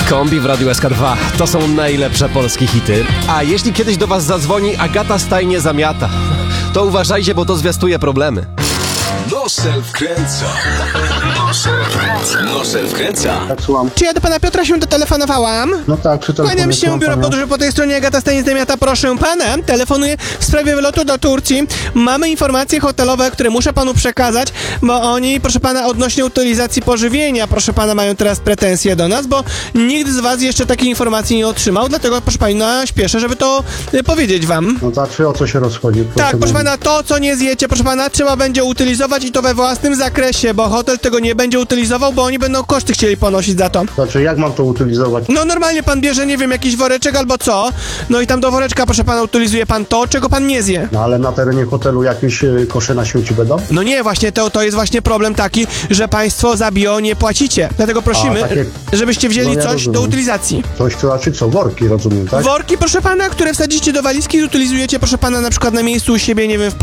Kombi w Radiu SK2. To są najlepsze polskie hity. A jeśli kiedyś do was zadzwoni Agata Stajnie Zamiata, to uważajcie, bo to zwiastuje problemy. Nosem wkręca. Nosem wkręca. Tak, słucham. Czy ja do pana Piotra się dotelefonowałam? No tak, przy telefonie. Kłaniam się, biuro podróży po tej stronie, Agata Stajnie Zamiata, proszę pana. Telefonuję w sprawie wylotu do Turcji. Mamy informacje hotelowe, które muszę panu przekazać, bo oni, proszę pana, odnośnie utylizacji pożywienia, proszę pana, mają teraz pretensje do nas, bo nikt z was jeszcze takiej informacji nie otrzymał, dlatego, proszę pana, śpieszę, żeby to powiedzieć wam. No znaczy, o co się rozchodzi? Tak, proszę mówić. pana, to co nie zjecie, proszę pana, trzeba będzie utylizować i to we własnym zakresie, bo hotel tego nie będzie utylizował, bo oni będą koszty chcieli ponosić za to. Znaczy, jak mam to utylizować? No normalnie pan bierze, nie wiem, jakiś woreczek albo co, no i tam do woreczka, proszę pana, utylizuje pan to, czego pan nie zje. No ale na terenie hotelu jakieś kosze na śmieci będą? No nie, właśnie to jest właśnie problem taki, że państwo za bio nie płacicie. Dlatego prosimy, takie- żebyście wzięli No ja coś rozumiem. do utylizacji. Coś, to znaczy co? Worki, rozumiem, tak? Worki, proszę pana, które wsadzicie do walizki i utylizujecie, proszę pana, na przykład na miejscu u siebie, nie wiem, w